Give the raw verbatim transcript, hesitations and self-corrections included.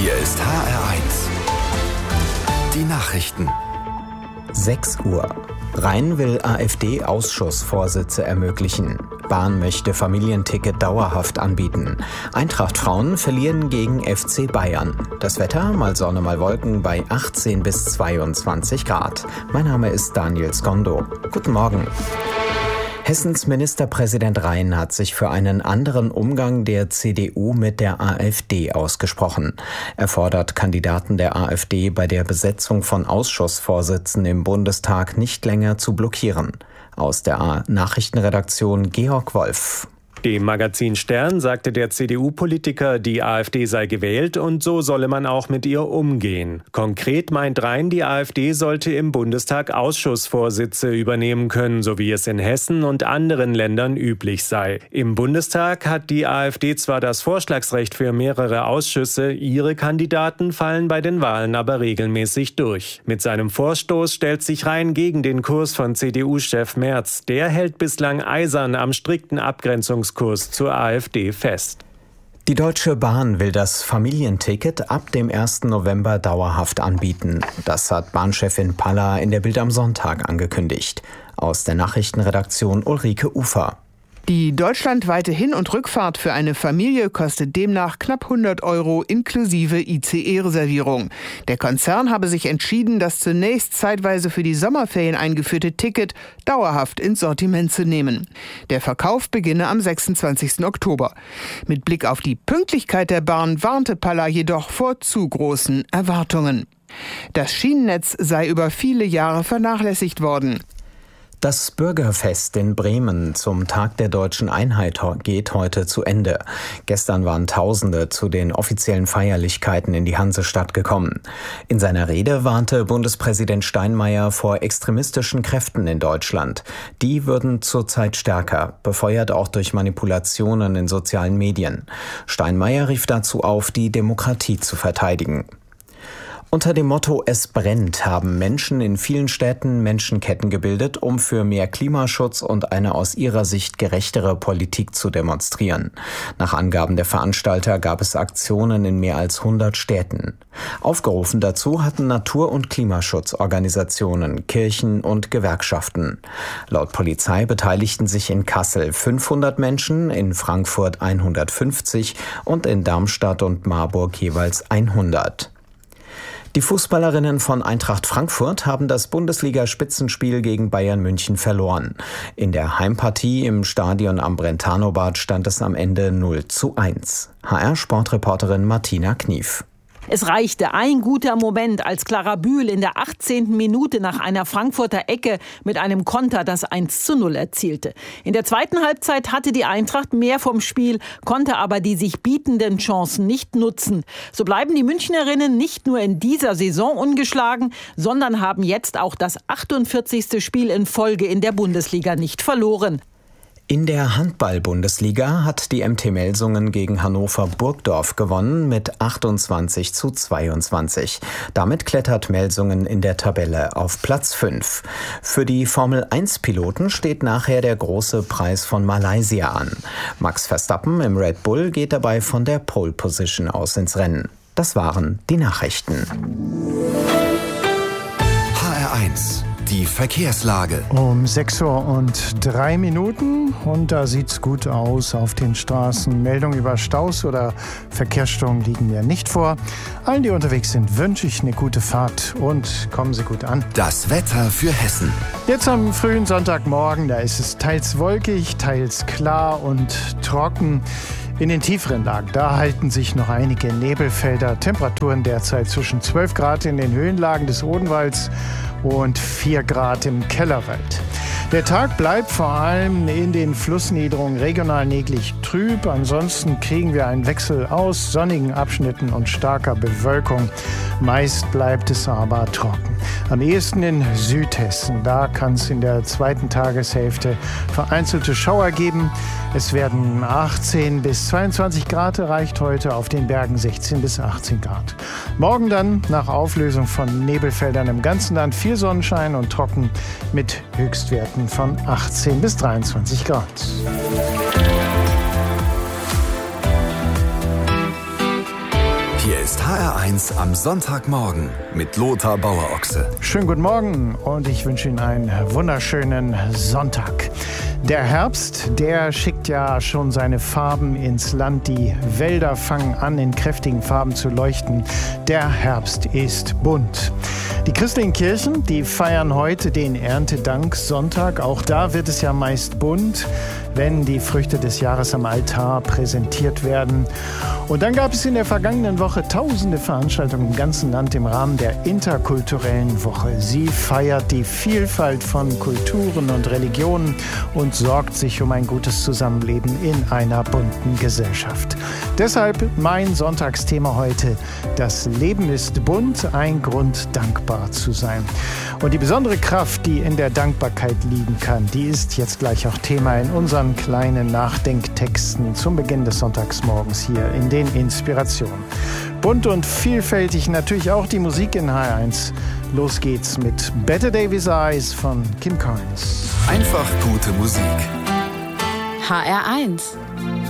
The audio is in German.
Hier ist H R eins. Die Nachrichten. sechs Uhr. Rhein will AfD-Ausschussvorsitze ermöglichen. Bahn möchte Familienticket dauerhaft anbieten. Eintracht-Frauen verlieren gegen F C Bayern. Das Wetter, mal Sonne, mal Wolken bei achtzehn bis zweiundzwanzig Grad. Mein Name ist Daniel Skondo. Guten Morgen. Hessens Ministerpräsident Rhein hat sich für einen anderen Umgang der C D U mit der AfD ausgesprochen. Er fordert Kandidaten der AfD bei der Besetzung von Ausschussvorsitzen im Bundestag nicht länger zu blockieren. Aus der Nachrichtenredaktion Georg Wolf. Dem Magazin Stern sagte der C D U-Politiker, die AfD sei gewählt und so solle man auch mit ihr umgehen. Konkret meint Rhein, die AfD sollte im Bundestag Ausschussvorsitze übernehmen können, so wie es in Hessen und anderen Ländern üblich sei. Im Bundestag hat die AfD zwar das Vorschlagsrecht für mehrere Ausschüsse, ihre Kandidaten fallen bei den Wahlen aber regelmäßig durch. Mit seinem Vorstoß stellt sich Rhein gegen den Kurs von C D U-Chef Merz. Der hält bislang eisern am strikten Abgrenzungskurs Kurs zur AfD fest. Die Deutsche Bahn will das Familienticket ab dem ersten November dauerhaft anbieten. Das hat Bahnchefin Palla in der Bild am Sonntag angekündigt. Aus der Nachrichtenredaktion Ulrike Ufer. Die deutschlandweite Hin- und Rückfahrt für eine Familie kostet demnach knapp hundert Euro inklusive I C E-Reservierung. Der Konzern habe sich entschieden, das zunächst zeitweise für die Sommerferien eingeführte Ticket dauerhaft ins Sortiment zu nehmen. Der Verkauf beginne am sechsundzwanzigsten Oktober. Mit Blick auf die Pünktlichkeit der Bahn warnte Palla jedoch vor zu großen Erwartungen. Das Schienennetz sei über viele Jahre vernachlässigt worden. Das Bürgerfest in Bremen zum Tag der deutschen Einheit geht heute zu Ende. Gestern waren Tausende zu den offiziellen Feierlichkeiten in die Hansestadt gekommen. In seiner Rede warnte Bundespräsident Steinmeier vor extremistischen Kräften in Deutschland. Die würden zurzeit stärker, befeuert auch durch Manipulationen in sozialen Medien. Steinmeier rief dazu auf, die Demokratie zu verteidigen. Unter dem Motto "Es brennt" haben Menschen in vielen Städten Menschenketten gebildet, um für mehr Klimaschutz und eine aus ihrer Sicht gerechtere Politik zu demonstrieren. Nach Angaben der Veranstalter gab es Aktionen in mehr als hundert Städten. Aufgerufen dazu hatten Natur- und Klimaschutzorganisationen, Kirchen und Gewerkschaften. Laut Polizei beteiligten sich in Kassel fünfhundert Menschen, in Frankfurt hundertfünfzig und in Darmstadt und Marburg jeweils hundert. Die Fußballerinnen von Eintracht Frankfurt haben das Bundesliga-Spitzenspiel gegen Bayern München verloren. In der Heimpartie im Stadion am Brentano-Bad stand es am Ende null zu eins. H R-Sportreporterin Martina Knief. Es reichte ein guter Moment, als Clara Bühl in der achtzehnten Minute nach einer Frankfurter Ecke mit einem Konter das eins zu null erzielte. In der zweiten Halbzeit hatte die Eintracht mehr vom Spiel, konnte aber die sich bietenden Chancen nicht nutzen. So bleiben die Münchnerinnen nicht nur in dieser Saison ungeschlagen, sondern haben jetzt auch das achtundvierzigste Spiel in Folge in der Bundesliga nicht verloren. In der Handball-Bundesliga hat die M T Melsungen gegen Hannover Burgdorf gewonnen mit achtundzwanzig zu zweiundzwanzig. Damit klettert Melsungen in der Tabelle auf Platz fünf. Für die Formel eins Piloten steht nachher der große Preis von Malaysia an. Max Verstappen im Red Bull geht dabei von der Pole Position aus ins Rennen. Das waren die Nachrichten. H R eins. Die Verkehrslage. Um sechs Uhr und drei Minuten und da sieht's gut aus auf den Straßen. Meldungen über Staus oder Verkehrsstörungen liegen mir nicht vor. Allen, die unterwegs sind, wünsche ich eine gute Fahrt und kommen Sie gut an. Das Wetter für Hessen. Jetzt am frühen Sonntagmorgen, da ist es teils wolkig, teils klar und trocken. In den tieferen Lagen, da halten sich noch einige Nebelfelder. Temperaturen derzeit zwischen zwölf Grad in den Höhenlagen des Odenwalds und vier Grad im Kellerwald. Der Tag bleibt vor allem in den Flussniederungen regional näglich trüb. Ansonsten kriegen wir einen Wechsel aus sonnigen Abschnitten und starker Bewölkung. Meist bleibt es aber trocken. Am ehesten in Südhessen. Da kann es in der zweiten Tageshälfte vereinzelte Schauer geben. Es werden achtzehn bis zweiundzwanzig Grad erreicht heute, auf den Bergen sechzehn bis achtzehn Grad. Morgen dann nach Auflösung von Nebelfeldern im ganzen Land viel Sonnenschein und trocken mit Höchstwerten von achtzehn bis dreiundzwanzig Grad. Hier ist H R eins am Sonntagmorgen mit Lothar Bauer-Ochse. Schönen guten Morgen und ich wünsche Ihnen einen wunderschönen Sonntag. Der Herbst, der schickt ja schon seine Farben ins Land. Die Wälder fangen an, in kräftigen Farben zu leuchten. Der Herbst ist bunt. Die christlichen Kirchen, die feiern heute den Erntedank-Sonntag. Auch da wird es ja meist bunt, wenn die Früchte des Jahres am Altar präsentiert werden. Und dann gab es in der vergangenen Woche tausende Veranstaltungen im ganzen Land im Rahmen der interkulturellen Woche. Sie feiert die Vielfalt von Kulturen und Religionen und sorgt sich um ein gutes Zusammenleben in einer bunten Gesellschaft. Deshalb mein Sonntagsthema heute: Das Leben ist bunt, ein Grund, dankbar zu sein. Und die besondere Kraft, die in der Dankbarkeit liegen kann, die ist jetzt gleich auch Thema in unseren kleinen Nachdenktexten zum Beginn des Sonntagsmorgens hier in den Inspirationen. Bunt und vielfältig natürlich auch die Musik in H R eins. Los geht's mit Better Days Eyes von Kim Carnes. Einfach gute Musik. H R eins.